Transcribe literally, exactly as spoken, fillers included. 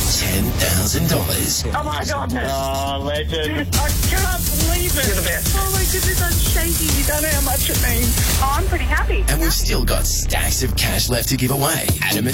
ten thousand dollars. Oh my goodness. Oh, legend. I can't believe it. You're the best. Oh my goodness, I'm shaking. You don't know how much it means. Oh, I'm pretty happy. And we've still got stacks of cash left to give away. Adam and